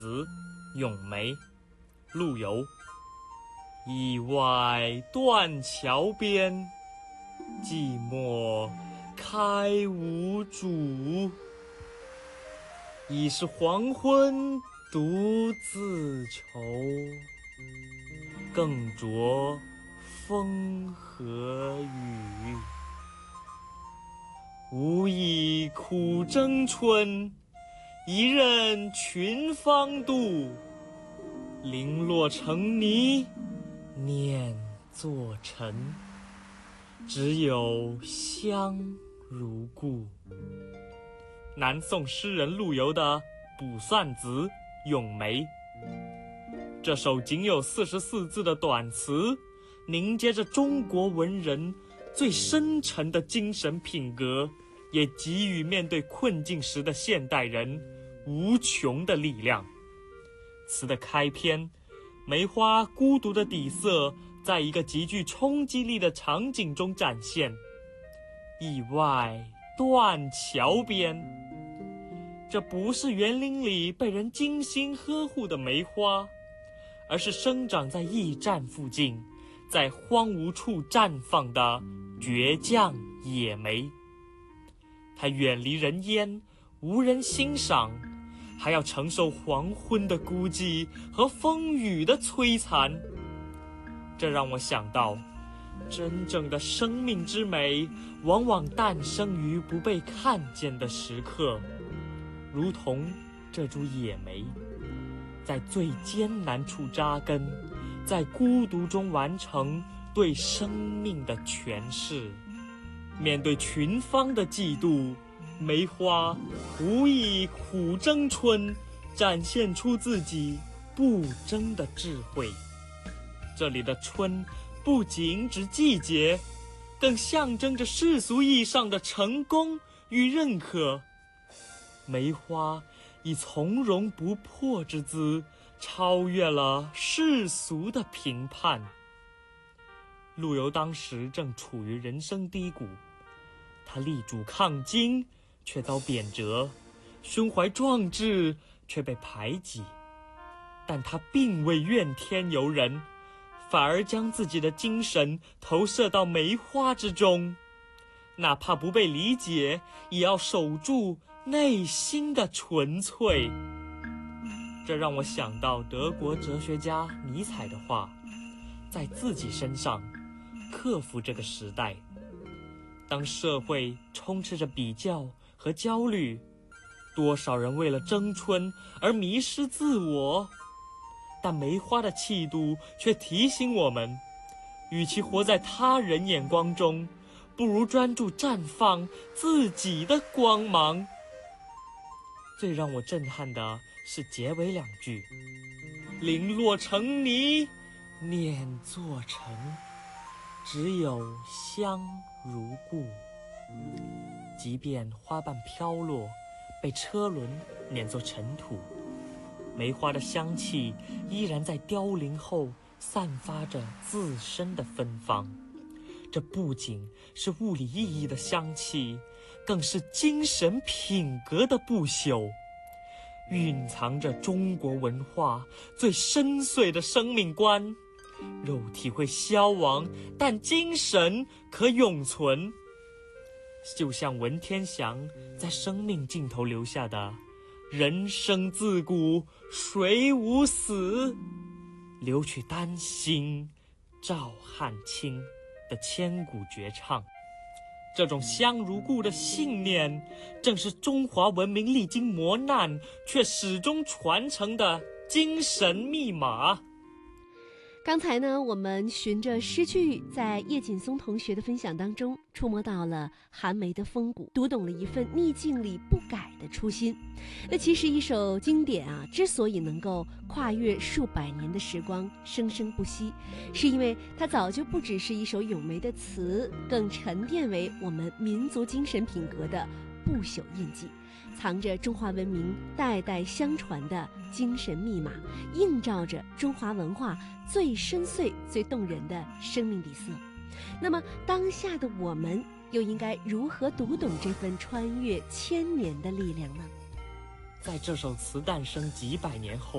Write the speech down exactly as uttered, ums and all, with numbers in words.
子咏梅，陆游。驿外断桥边，寂寞开无主。已是黄昏独自愁，更着风和雨。无意苦争春，一任群芳妒。零落成泥，念作尘，只有香如故。南宋诗人陆游的《卜算子·咏梅》，这首仅有四十四字的短词，凝结着中国文人最深沉的精神品格，也给予面对困境时的现代人无穷的力量。词的开篇，梅花孤独的底色在一个极具冲击力的场景中展现。驿外断桥边，这不是园林里被人精心呵护的梅花，而是生长在驿站附近，在荒芜处绽放的倔强野梅。它远离人烟，无人欣赏，还要承受黄昏的孤寂和风雨的摧残。这让我想到，真正的生命之美往往诞生于不被看见的时刻，如同这株野梅，在最艰难处扎根，在孤独中完成对生命的诠释。面对群芳的嫉妒，梅花无意苦争春，展现出自己不争的智慧。这里的春不仅指季节，更象征着世俗意义上的成功与认可。梅花以从容不迫之姿，超越了世俗的评判。陆游当时正处于人生低谷，他力主抗金，却遭贬谪，胸怀壮志，却被排挤。但他并未怨天尤人，反而将自己的精神投射到梅花之中，哪怕不被理解，也要守住内心的纯粹。这让我想到德国哲学家尼采的话，在自己身上克服这个时代。当社会充斥着比较和焦虑，多少人为了争春而迷失自我，但梅花的气度却提醒我们，与其活在他人眼光中，不如专注绽放自己的光芒。最让我震撼的是结尾两句：零落成泥，念作尘，只有香如故。即便花瓣飘落，被车轮碾作尘土，梅花的香气依然在凋零后散发着自身的芬芳。这不仅是物理意义的香气，更是精神品格的不朽，蕴藏着中国文化最深邃的生命观。肉体会消亡，但精神可永存。就像文天祥在生命尽头留下的人生自古谁无死，留取丹心照汗青的千古绝唱。这种香如故的信念，正是中华文明历经磨难却始终传承的精神密码。 刚才呢，我们循着诗句，在叶锦松同学的分享当中，触摸到了寒梅的风骨，读懂了一份逆境里不改的初心。那其实一首经典啊，之所以能够跨越数百年的时光，生生不息，是因为它早就不只是一首咏梅的词，更沉淀为我们民族精神品格的不朽印记，藏着中华文明代代相传的精神密码，映照着中华文化最深邃、最动人的生命底色。那么，当下的我们又应该如何读懂这份穿越千年的力量呢？ 在这首词诞生几百年后，